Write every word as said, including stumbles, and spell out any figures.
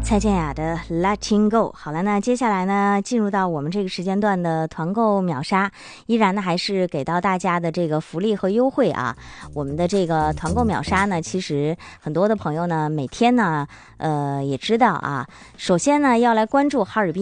蔡健雅的 Letting Go。 好了，那接下来呢，进入到我们这个时间段的团购秒杀，依然呢还是给到大家的这个福利和优惠啊。我们的这个团购秒杀呢，其实很多的朋友呢每天呢呃也知道啊，首先呢要来关注哈尔滨